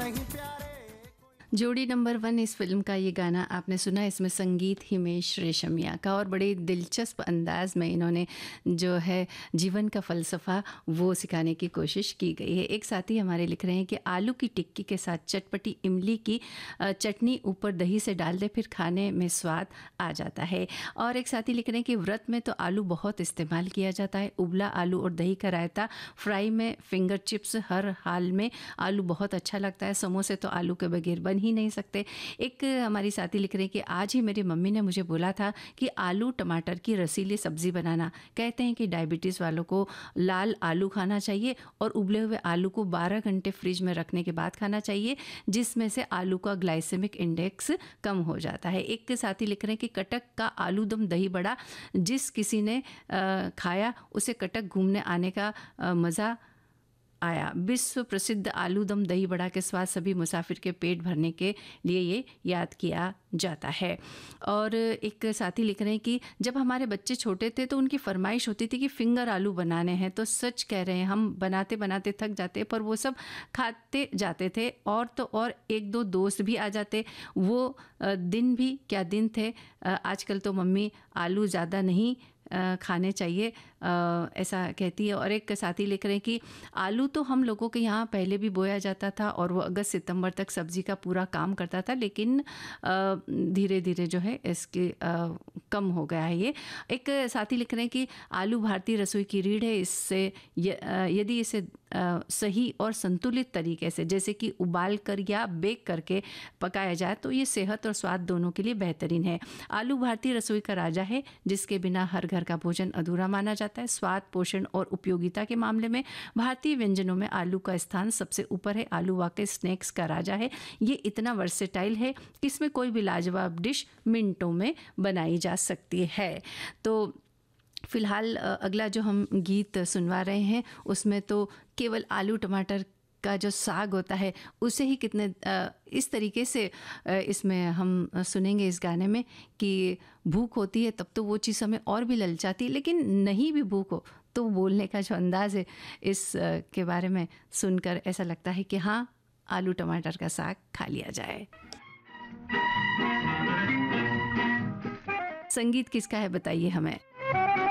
जोड़ी नंबर 1 इस फिल्म का ये गाना आपने सुना। इसमें संगीत हिमेश रेशमिया का, और बड़े दिलचस्प अंदाज में इन्होंने जो है जीवन का फ़लसफ़ा वो सिखाने की कोशिश की गई है। एक साथी हमारे लिख रहे हैं कि आलू की टिक्की के साथ चटपटी इमली की चटनी ऊपर दही से डाल दे, फिर खाने में स्वाद आ जाता है। और एक साथी लिख रहे हैं कि व्रत में तो आलू बहुत इस्तेमाल किया जाता है। उबला आलू और दही का रायता, फ्राई में फिंगर चिप्स, हर हाल में आलू बहुत अच्छा लगता है। समोसे तो आलू के बगैर बन ही नहीं सकते। एक हमारी साथी लिख रहे हैं कि आज ही मेरी मम्मी ने मुझे बोला था कि आलू टमाटर की रसीली सब्जी बनाना। कहते हैं कि डायबिटीज़ वालों को लाल आलू खाना चाहिए और उबले हुए आलू को 12 घंटे फ्रिज में रखने के बाद खाना चाहिए, जिसमें से आलू का ग्लाइसेमिक इंडेक्स कम हो जाता है। एक साथी लिख रहे हैं कि कटक का आलू दम दही बड़ा जिस किसी ने खाया उसे कटक घूमने आने का मज़ा आया। विश्व प्रसिद्ध आलू दम दही बड़ा के स्वाद सभी मुसाफिर के पेट भरने के लिए ये याद किया जाता है। और एक साथी लिख रहे हैं कि जब हमारे बच्चे छोटे थे तो उनकी फरमाइश होती थी कि फिंगर आलू बनाने हैं, तो सच कह रहे हैं, हम बनाते बनाते थक जाते, पर वो सब खाते जाते थे। और तो और एक दो दोस्त भी आ जाते। वो दिन भी क्या दिन थे। आजकल तो मम्मी आलू ज़्यादा नहीं खाने चाहिए, ऐसा कहती है। और एक साथी लिख रहे हैं कि आलू तो हम लोगों के यहाँ पहले भी बोया जाता था और वो अगस्त सितंबर तक सब्ज़ी का पूरा काम करता था, लेकिन धीरे धीरे जो है इसके कम हो गया है ये। एक साथी लिख रहे हैं कि आलू भारतीय रसोई की रीढ़ है। इससे यदि इसे सही और संतुलित तरीके से, जैसे कि उबाल कर या बेक करके पकाया जाए, तो ये सेहत और स्वाद दोनों के लिए बेहतरीन है। आलू भारतीय रसोई का राजा है, जिसके बिना हर घर का भोजन अधूरा माना जाता है। स्वाद, पोषण और उपयोगिता के मामले में भारतीय व्यंजनों में आलू का स्थान सबसे ऊपर है। आलू वाकई स्नैक्स का राजा है। ये इतना वर्सेटाइल है कि इसमें कोई भी लाजवाब डिश मिनटों में बनाई जा सकती है। तो फ़िलहाल अगला जो हम गीत सुनवा रहे हैं उसमें तो केवल आलू टमाटर का जो साग होता है उसे ही कितने इस तरीके से इसमें हम सुनेंगे इस गाने में कि भूख होती है तब तो वो चीज़ हमें और भी ललचाती है, लेकिन नहीं भी भूख हो तो बोलने का जो अंदाज़ है इस के बारे में सुनकर ऐसा लगता है कि हाँ, आलू टमाटर का साग खा लिया जाए। संगीत किसका है बताइए हमें।